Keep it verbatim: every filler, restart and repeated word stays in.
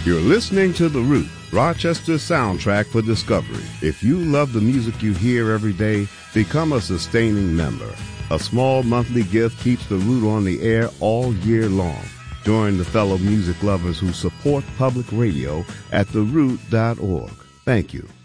You're listening to The Root, Rochester's soundtrack for discovery. If you love the music you hear every day, become a sustaining member. A small monthly gift keeps The Root on the air all year long. Join the fellow music lovers who support public radio at the root dot org. Thank you.